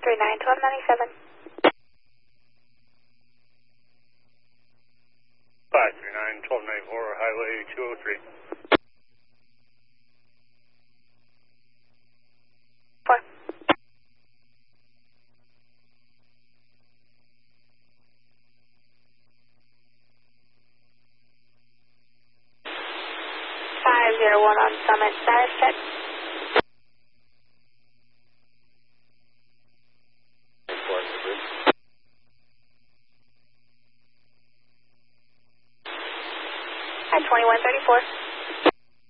539-1297. 539-1294, Highway 203. 4. 501 on Summit, status check. At 2134.